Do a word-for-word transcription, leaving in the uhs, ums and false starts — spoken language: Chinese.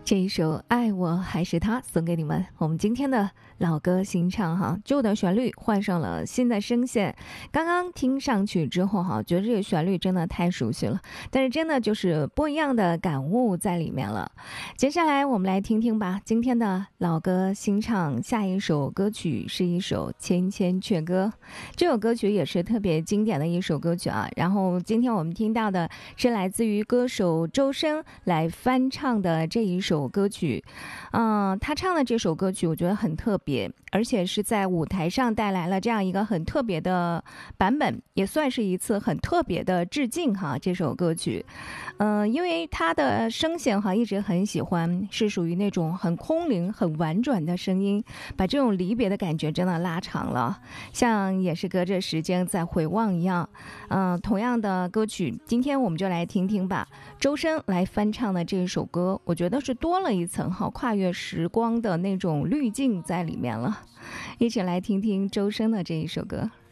这一首《爱我还是他》送给你们。我们今天的老歌新唱哈，旧的旋律换上了新的声线。刚刚听上去之后哈，觉得这个旋律真的太熟悉了，但是真的就是不一样的感悟在里面了。接下来我们来听听吧，今天的老歌新唱，下一首歌曲是一首《千千阙歌》。这首歌曲也是特别经典的一首歌曲啊。然后今天我们听到的是来自于歌手周深来翻唱的这一首歌曲，嗯、呃，他唱的这首歌曲我觉得很特别，而且是在舞台上带来了这样一个很特别的版本，也算是一次很特别的致敬哈。这首歌曲，嗯、呃，因为他的声线哈一直很喜欢，是属于那种很空灵、很婉转的声音，把这种离别的感觉真的拉长了，像也是隔着时间在回望一样。嗯、呃，同样的歌曲，今天我们就来听听吧，周深来翻唱的这一首歌，我觉得是多了一层哈跨越时光的那种滤镜在里面了。一起来听听周深的这一首歌。